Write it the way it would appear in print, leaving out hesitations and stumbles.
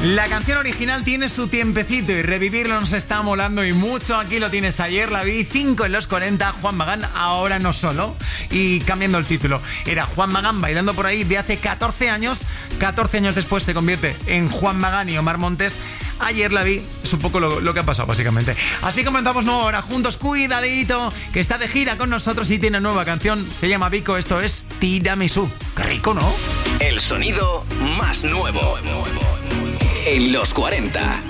La canción original tiene su tiempecito y revivirlo nos está molando y mucho. Aquí lo tienes, ayer la vi, 5 en los 40, Juan Magán, ahora no solo. Y cambiando el título, era Juan Magán bailando por ahí de hace 14 años. 14 años después se convierte en Juan Magán y Omar Montes. Ayer la vi, es un poco lo que ha pasado básicamente. Así comenzamos nueva hora juntos, cuidadito, que está de gira con nosotros y tiene nueva canción. Se llama Vico, esto es Tiramisú. Qué rico, ¿no? El sonido más nuevo en los 40.